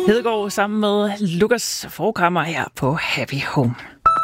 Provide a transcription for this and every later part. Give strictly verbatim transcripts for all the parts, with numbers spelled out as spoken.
Hedegaard sammen med Lukas Forkammer her på Happy Home.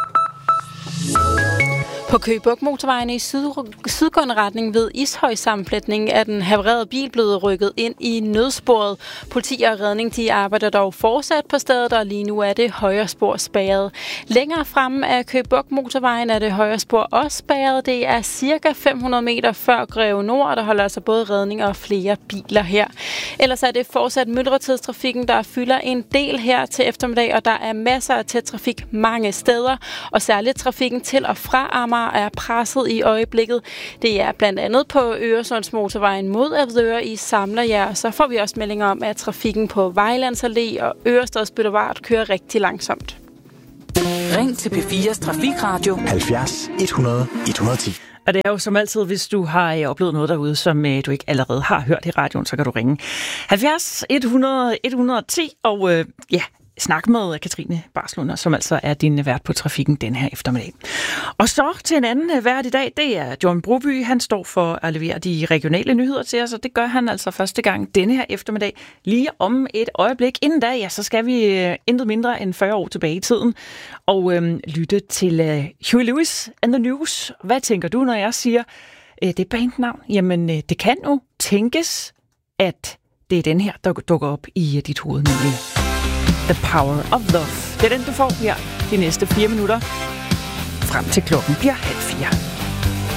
På Køge Bugt Motorvejen i syd, sydgående retning ved Ishøj-sammenflætningen er den havererede bil blevet rykket ind i nødsporet. Politi og redning de arbejder dog fortsat på stedet, og lige nu er det højre spor spærret. Længere fremme af Køge Bugt Motorvejen er det højre spor også spærret. Det er cirka fem hundrede meter før Greve Nord, og der holder altså både redning og flere biler her. Ellers er det fortsat myldretidstrafikken, der fylder en del her til eftermiddag, og der er masser af tæt trafik mange steder, og særligt trafikken til og fra Amager er presset i øjeblikket. Det er blandt andet på Øresundsmotorvejen mod Avedøre i Samlerjær. Så får vi også meldinger om, at trafikken på Vejlands Allé og Ørestads Boulevard kører rigtig langsomt. Ring til P fires Trafikradio halvfjerds et hundrede et hundrede og ti. Og det er jo som altid, hvis du har oplevet noget derude, som du ikke allerede har hørt i radioen, så kan du ringe halvfjerds et hundrede et hundrede og ti, og øh, ja, snak med Katrine Barslunder, som altså er din vært på trafikken den her eftermiddag. Og så til en anden vært i dag, det er John Broby. Han står for at levere de regionale nyheder til os, og det gør han altså første gang denne her eftermiddag. Lige om et øjeblik. Inden da, ja, så skal vi uh, intet mindre end fyrre år tilbage i tiden og uh, lytte til uh, Huey Lewis and the News. Hvad tænker du, når jeg siger uh, det bandnavn? Jamen, uh, det kan jo tænkes, at det er den her, der dukker op i uh, dit hoved, nemlig The Power of Love. Det er den, du får her de næste fire minutter, frem til klokken bliver halv fire.